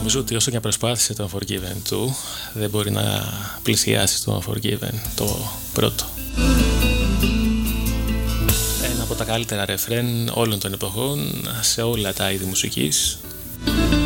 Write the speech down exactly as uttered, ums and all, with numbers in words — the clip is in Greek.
νομίζω ότι όσο και αν προσπάθησε το Unforgiven του, δεν μπορεί να πλησιάσει το Unforgiven, το πρώτο. Ένα από τα καλύτερα ρεφρέν όλων των εποχών σε όλα τα είδη μουσικής.